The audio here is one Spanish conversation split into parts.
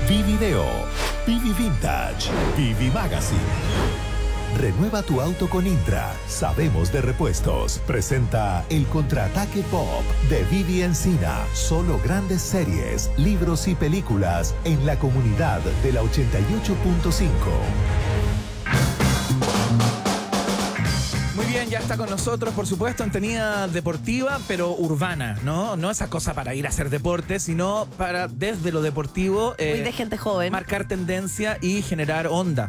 Vivideo, Vivi Vintage, Vivi Magazine. Renueva tu auto con Intra. Sabemos de repuestos. Presenta el Contraataque Pop de Vivi Encina. Solo grandes series, libros y películas en la comunidad de la 88.5. Muy bien, ya está con nosotros, por supuesto, en Tenida Deportiva, pero urbana, ¿no? No esa cosa para ir a hacer deporte, sino para, desde lo deportivo, Muy de gente joven. marcar tendencia y generar onda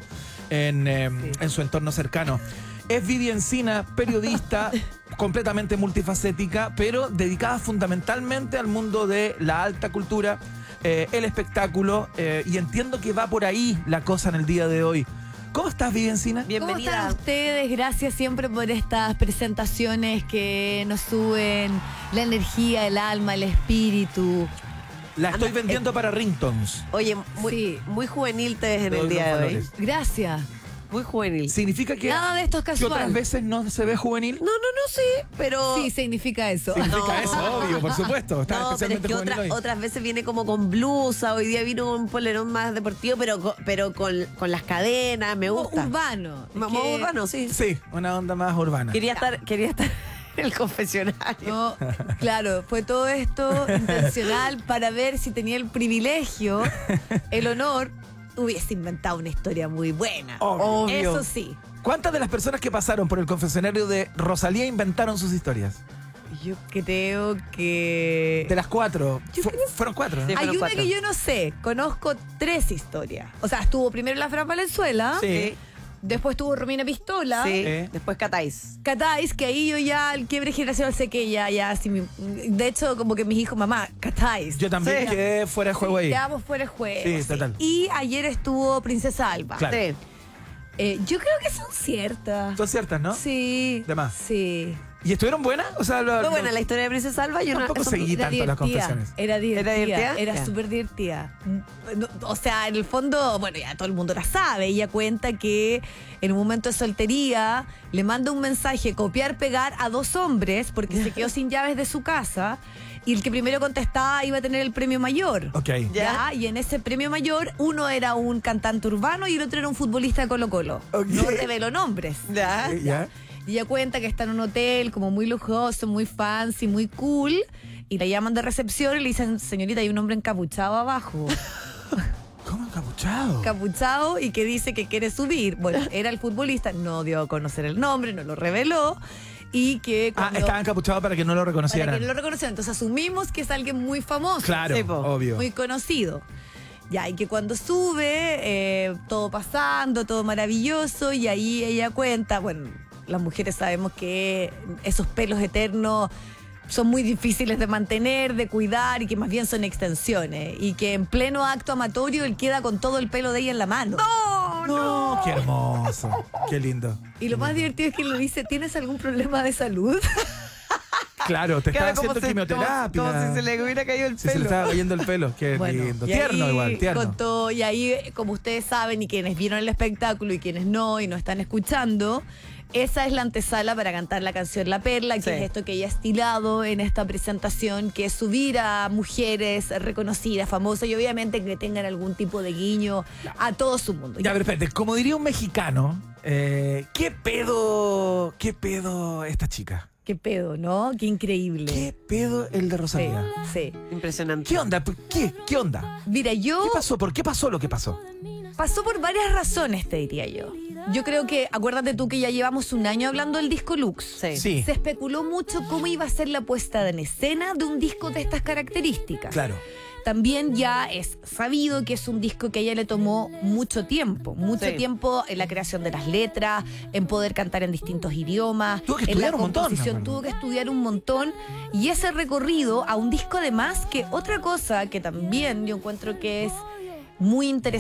en su entorno cercano. Es Vivi Encina, periodista completamente multifacética, pero dedicada fundamentalmente al mundo de la alta cultura, el espectáculo, y entiendo que va por ahí la cosa en el día de hoy. ¿Cómo estás, Vivi Encina? Bienvenida. ¿Cómo están ustedes? Gracias siempre por estas presentaciones que nos suben la energía, el alma, el espíritu. La estoy vendiendo para ringtones. Oye, Sí. muy juvenil te ves en Te doy el día los de hoy. valores. Gracias. Muy juvenil. ¿Significa que, Nada de esto es que casual. otras veces no se ve juvenil? No, sí, pero... Sí, significa eso. Significa No. eso, obvio, por supuesto. Está No, pero es especialmente que juvenil hoy. otras veces viene como con blusa, hoy día vino con un polerón más deportivo, pero con las cadenas, me gusta. Urbano. Es Más que- urbano, sí. Sí, una onda más urbana. Quería estar en el confesionario. No, claro, fue todo esto intencional para ver si tenía el privilegio, el honor, hubiese inventado una historia muy buena. Obvio. Eso sí. ¿Cuántas de las personas que pasaron por el confesionario de Rosalía inventaron sus historias? Yo creo que... De las 4. Yo creo- Fueron 4, ¿no? Sí. Hay fueron una 4. que yo no sé, conozco 3 historias. O sea, estuvo primero la Fran Valenzuela, Sí. después estuvo Romina Pistola, Sí, ¿Eh? después Catáis. Catáis, que ahí yo ya, el quiebre generacional, sé que ya, sí, de hecho, como que mis hijos, mamá, Catáis. Yo también Sí. quedé fuera de juego ahí. Quedamos fuera de juego. Sí, total. Y ayer estuvo Princesa Alba. Claro. Sí. Yo creo que son ciertas. Son ciertas, ¿no? Sí. De más. Sí. ¿Y estuvieron buenas? O sea, Fue buena la historia de Princesa Alba. Yo Tampoco seguí Era tanto las divertida. confesiones. Era divertida. divertida? Era Ya. súper divertida. No, o sea, en el fondo, bueno, ya todo el mundo la sabe. Ella cuenta que en un momento de soltería le manda un mensaje, copiar, pegar a 2 hombres porque se quedó sin llaves de su casa y el que primero contestaba iba a tener el premio mayor. Ok. ¿Ya? Y en ese premio mayor, uno era un cantante urbano y el otro era un futbolista de Colo-Colo. Ok. No reveló nombres. Ya. ¿Ya? Y ella cuenta que está en un hotel como muy lujoso, muy fancy, muy cool. Y la llaman de recepción y le dicen, señorita, hay un hombre encapuchado abajo. ¿Cómo encapuchado? Encapuchado y que dice que quiere subir. Bueno, era el futbolista, no dio a conocer el nombre, no lo reveló. Y que cuando... Estaba encapuchado para que no lo para reconocieran. que no lo reconocieran. Entonces asumimos que es alguien muy famoso. Claro, Sí, po. obvio. Muy conocido. Ya, y que cuando sube, todo pasando, todo maravilloso, y ahí ella cuenta, bueno, las mujeres sabemos que esos pelos eternos son muy difíciles de mantener, de cuidar, y que más bien son extensiones, y que en pleno acto amatorio él queda con todo el pelo de ella en la mano. No, qué hermoso. Qué lindo. Y lo más divertido es que le dice, ¿tienes algún problema de salud? Claro, te estaba Queda como haciendo quimioterapia. como si se le hubiera caído el Sí, se le pelo. estaba cayendo el pelo. Qué Bueno, lindo. y Tierno ahí igual, tierno. contó, y ahí, como ustedes saben, y quienes vieron el espectáculo y quienes no, y no están escuchando, esa es la antesala para cantar la canción La Perla, que Sí. es esto que ella ha estilado en esta presentación, que es subir a mujeres reconocidas, famosas, y obviamente que tengan algún tipo de guiño a todo su mundo. Ya, pero espérate, como diría un mexicano, ¿qué pedo esta chica? Qué pedo, ¿no? Qué increíble. ¿Qué pedo el de Sí, Rosalía? sí. Impresionante. ¿Qué onda? ¿Qué onda? Mira, ¿Qué pasó? ¿Por qué pasó lo que pasó? pasó por varias razones, te diría yo. Yo creo que, acuérdate tú que ya llevamos un año hablando del disco Lux. Sí. Sí, Se especuló mucho cómo iba a ser la puesta en escena de un disco de estas características. claro. También ya es sabido que es un disco que a ella le tomó mucho tiempo Sí. tiempo en la creación de las letras, en poder cantar en distintos idiomas, Tuvo que en estudiar la un montón, composición, me acuerdo. tuvo que estudiar un montón, y ese recorrido a un disco además, que otra cosa que también yo encuentro que es muy